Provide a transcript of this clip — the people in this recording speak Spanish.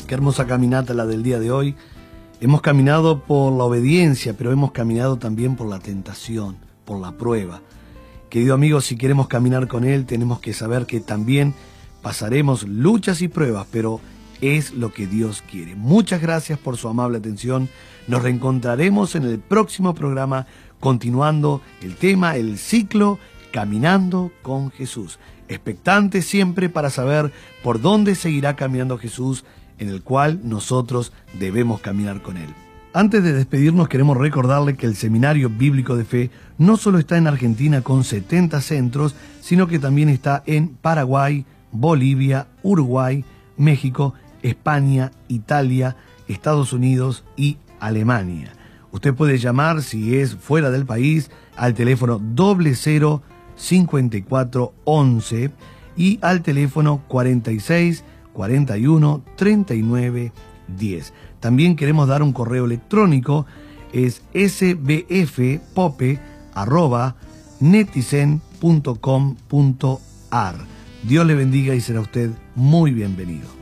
Qué hermosa caminata la del día de hoy. Hemos caminado por la obediencia, pero hemos caminado también por la tentación, por la prueba. Querido amigo, si queremos caminar con Él, tenemos que saber que también pasaremos luchas y pruebas, pero es lo que Dios quiere. Muchas gracias por su amable atención. Nos reencontraremos en el próximo programa, continuando el tema, el ciclo, Caminando con Jesús. Expectante siempre para saber por dónde seguirá caminando Jesús, en el cual nosotros debemos caminar con Él. Antes de despedirnos, queremos recordarle que el Seminario Bíblico de Fe no solo está en Argentina con 70 centros, sino que también está en Paraguay, Bolivia, Uruguay, México, España, Italia, Estados Unidos y Alemania. Usted puede llamar, si es fuera del país, al teléfono 00 54 11 y al teléfono 46 41 39 10. También queremos dar un correo electrónico, es sbfpope@netizen.com.ar. Dios le bendiga y será usted muy bienvenido.